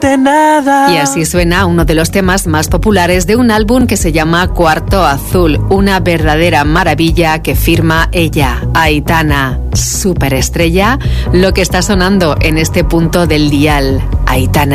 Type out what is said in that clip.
de nada. Y así suena uno de los temas más populares de un álbum que se llama Cuarto Azul, una verdadera maravilla que firma ella, Aitana, superestrella, lo que está sonando en este punto del dial, Aitana.